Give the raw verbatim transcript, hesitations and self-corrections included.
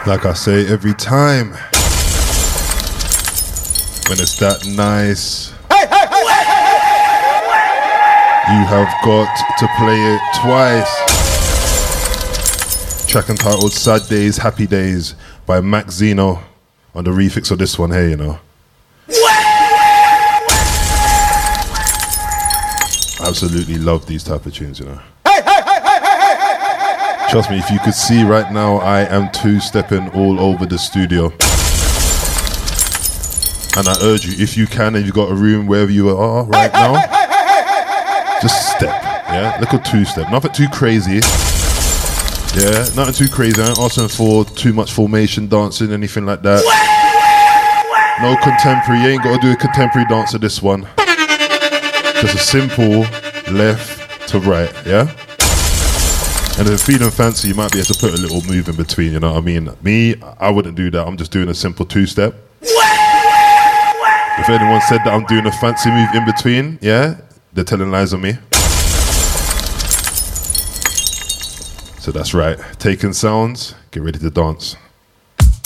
Like I say every time, when it's that nice, you have got to play it twice. Track entitled Sad Days, Happy Days by Max Zeno on the refix of this one here, you know. Absolutely love these type of tunes, you know. Trust me, if you could see right now, I am two-stepping all over the studio. And I urge you, if you can and you've got a room wherever you are right now, just step, yeah? Little two-step, nothing too crazy. Yeah, nothing too crazy. I ain't asking for too much formation dancing, anything like that. No contemporary, you ain't got to do a contemporary dance to this one. Just a simple left to right, yeah? And if you're feeling fancy, you might be able to put a little move in between, you know what I mean? Me, I wouldn't do that. I'm just doing a simple two-step. If anyone said that I'm doing a fancy move in between, yeah, they're telling lies on me. So that's right. Taking sounds, get ready to dance.